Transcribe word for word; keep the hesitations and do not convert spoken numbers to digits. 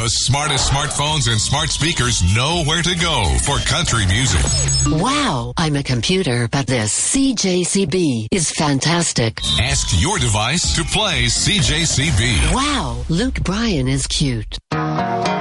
The smartest smartphones and smart speakers know where to go for country music. Wow, I'm a computer, but this C J C B is fantastic. Ask your device to play C J C B. Wow, Luke Bryan is cute.